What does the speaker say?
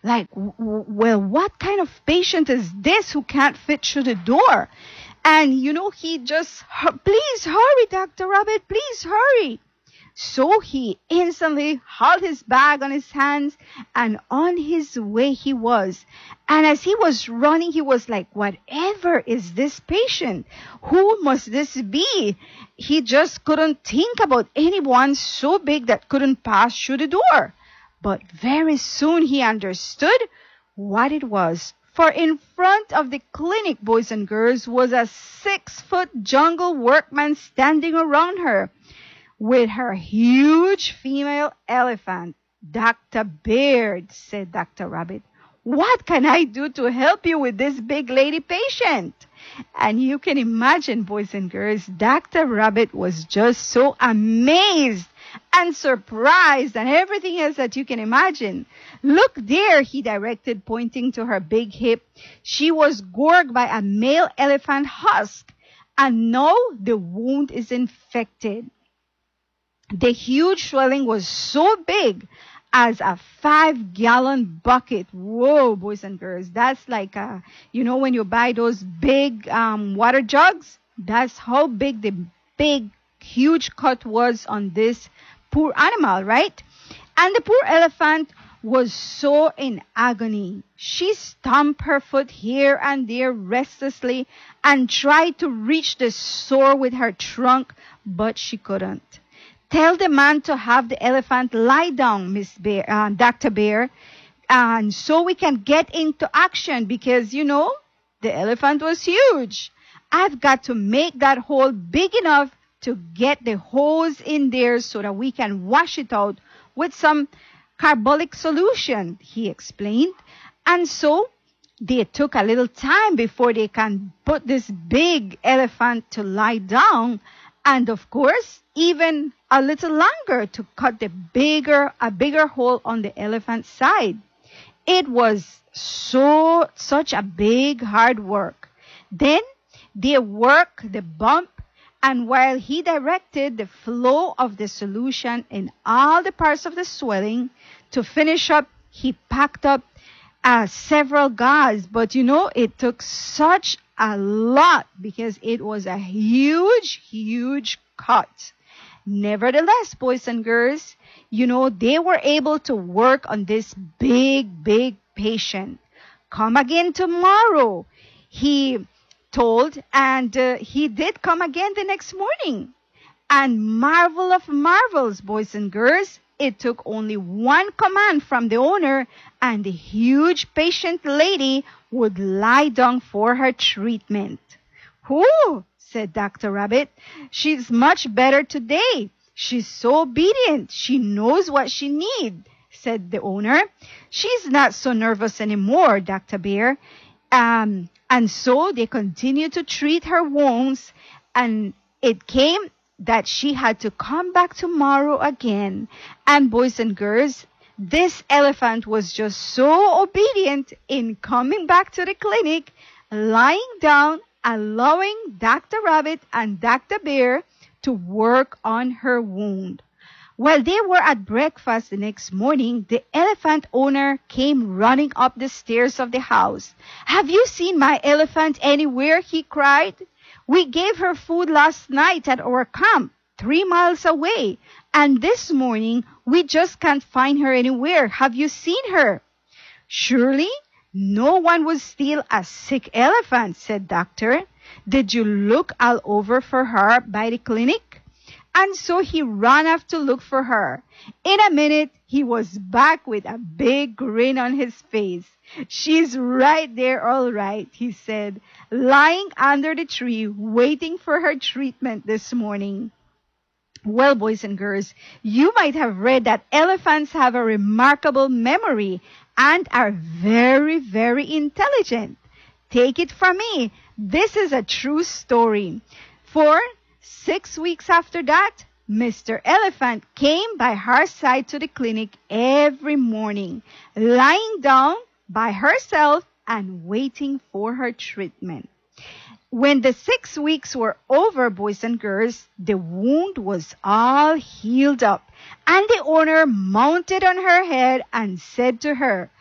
Like, well, what kind of patient is this who can't fit through the door? And, he just, please hurry, Dr. Rabbit, please hurry. So he instantly hauled his bag on his hands and on his way he was. And as he was running, he was like, whatever is this patient? Who must this be? He just couldn't think about anyone so big that couldn't pass through the door. But very soon he understood what it was. For in front of the clinic, boys and girls, was a 6-foot jungle workman standing around her with her huge female elephant. Dr. Beard, said Dr. Rabbit, what can I do to help you with this big lady patient? And you can imagine, boys and girls, Dr. Rabbit was just so amazed and surprised and everything else that you can imagine. Look there, he directed, pointing to her big hip. She was gored by a male elephant husk, and now the wound is infected. The huge swelling was so big as a 5-gallon bucket. Whoa, boys and girls. That's like, when you buy those big water jugs, that's how big the big, huge cut was on this poor animal, right? And the poor elephant was so in agony. She stamped her foot here and there restlessly and tried to reach the sore with her trunk, but she couldn't. Tell the man to have the elephant lie down, Dr. Bear, and so we can get into action because, the elephant was huge. I've got to make that hole big enough to get the hose in there so that we can wash it out with some carbolic solution, he explained. And so they took a little time before they can put this big elephant to lie down. And of course, even a little longer to cut a bigger hole on the elephant's side. It was such a big, hard work. Then they worked the bump, and while he directed the flow of the solution in all the parts of the swelling, to finish up, he packed up several gauze. But it took such a lot because it was a huge, huge cut. Nevertheless, boys and girls, they were able to work on this big, big patient. Come again tomorrow, he told, and he did come again the next morning. And marvel of marvels, boys and girls, it took only one command from the owner, and the huge patient lady would lie down for her treatment. Whew, said Dr. Rabbit. She's much better today. She's so obedient. She knows what she needs, said the owner. She's not so nervous anymore, Dr. Bear. And so they continued to treat her wounds, and it came that she had to come back tomorrow again. And boys and girls, this elephant was just so obedient in coming back to the clinic, lying down, allowing Dr. Rabbit and Dr. Bear to work on her wound. While they were at breakfast the next morning, the elephant owner came running up the stairs of the house. "Have you seen my elephant anywhere?" he cried. "We gave her food last night at our camp, 3 miles away, and this morning we just can't find her anywhere. Have you seen her?" "Surely no one would steal a sick elephant," said Doctor. "Did you look all over for her by the clinic?" And so he ran off to look for her. In a minute, he was back with a big grin on his face. "She's right there, all right," he said, lying under the tree, waiting for her treatment this morning. Well, boys and girls, you might have read that elephants have a remarkable memory and are very, very intelligent. Take it from me, this is a true story. For 6 weeks after that, Mr. Elephant came by her side to the clinic every morning, lying down by herself and waiting for her treatment. When the 6 weeks were over, boys and girls, the wound was all healed up, and the owner mounted on her head and said to her,